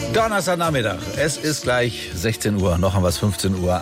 Donnerstagnachmittag. Es ist gleich 16 Uhr. Noch haben wir es 15:58 Uhr.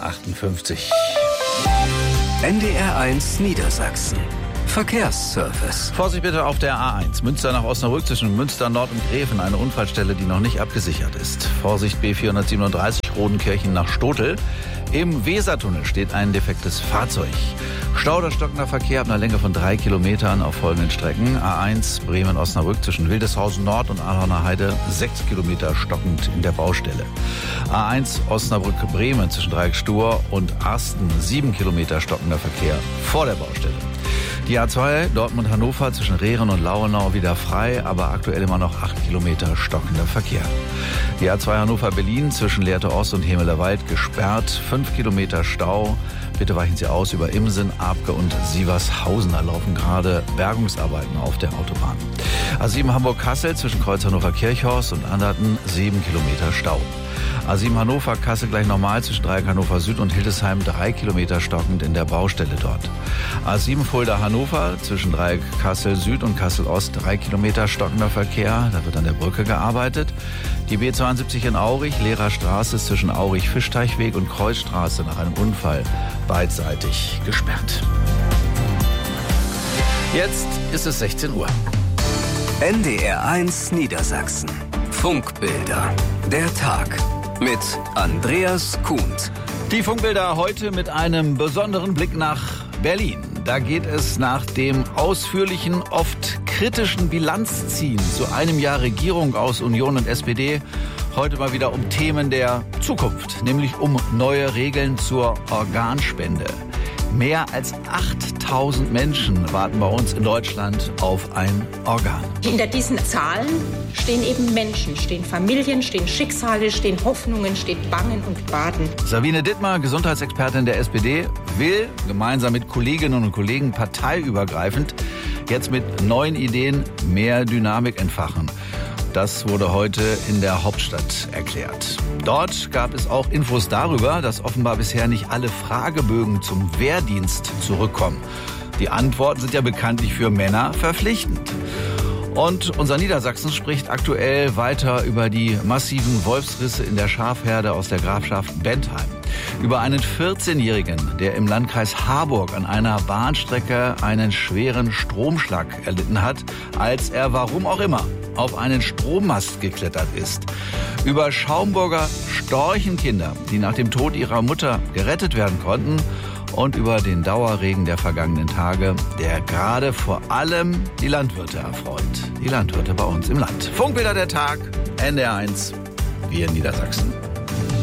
NDR1 Niedersachsen. Verkehrsservice. Vorsicht bitte auf der A1. Münster nach Osnabrück zwischen Münster Nord und Gräfen. Eine Unfallstelle, die noch nicht abgesichert ist. Vorsicht B437 Rodenkirchen nach Stotel. Im Wesertunnel steht ein defektes Fahrzeug. Stau oder stockender Verkehr ab einer Länge von 3 Kilometern auf folgenden Strecken. A1 Bremen-Osnabrück zwischen Wildeshausen Nord und Ahlhorner Heide 6 Kilometer stockend in der Baustelle. A1 Osnabrück-Bremen zwischen Dreieckstur und Arsten 7 Kilometer stockender Verkehr vor der Baustelle. Die A2 Dortmund-Hannover zwischen Rehren und Lauenau wieder frei, aber aktuell immer noch 8 Kilometer stockender Verkehr. Die A2 Hannover-Berlin zwischen Lehrte Ost und Hemelerwald gesperrt, 5 Kilometer Stau. Bitte weichen Sie aus über Imsen, Abke und Sievershausen. Da laufen gerade Bergungsarbeiten auf der Autobahn. A7 Hamburg-Kassel zwischen Kreuz Hannover-Kirchhorst und Anderten 7 Kilometer Stau. A7 Hannover-Kassel gleich normal zwischen Dreieck Hannover Süd und Hildesheim 3 Kilometer stockend in der Baustelle dort. A7 Fulda-Hannover zwischen Dreieck Kassel Süd und Kassel Ost 3 Kilometer stockender Verkehr. Da wird an der Brücke gearbeitet. Die B72 in Aurich, Lehrer Straße zwischen Aurich-Fischteichweg und Kreuzstraße nach einem Unfall beidseitig gesperrt. Jetzt ist es 16 Uhr. NDR1 Niedersachsen. Funkbilder. Der Tag. Mit Andreas Kuhnt. Die Funkbilder heute mit einem besonderen Blick nach Berlin. Da geht es nach dem ausführlichen, oft kritischen Bilanzziehen zu einem Jahr Regierung aus Union und SPD heute mal wieder um Themen der Zukunft, nämlich um neue Regeln zur Organspende. Mehr als 8000 Menschen warten bei uns in Deutschland auf ein Organ. Hinter diesen Zahlen stehen eben Menschen, stehen Familien, stehen Schicksale, stehen Hoffnungen, steht Bangen und Baden. Sabine Dittmar, Gesundheitsexpertin der SPD, will gemeinsam mit Kolleginnen und Kollegen parteiübergreifend jetzt mit neuen Ideen mehr Dynamik entfachen. Das wurde heute in der Hauptstadt erklärt. Dort gab es auch Infos darüber, dass offenbar bisher nicht alle Fragebögen zum Wehrdienst zurückkommen. Die Antworten sind ja bekanntlich für Männer verpflichtend. Und unser Niedersachsen spricht aktuell weiter über die massiven Wolfsrisse in der Schafherde aus der Grafschaft Bentheim. Über einen 14-Jährigen, der im Landkreis Harburg an einer Bahnstrecke einen schweren Stromschlag erlitten hat, als er, warum auch immer, auf einen Strommast geklettert ist. Über Schaumburger Storchenkinder, die nach dem Tod ihrer Mutter gerettet werden konnten. Und über den Dauerregen der vergangenen Tage, der gerade vor allem die Landwirte erfreut. Die Landwirte bei uns im Land. Funkbilder der Tag, NDR1, wir in Niedersachsen.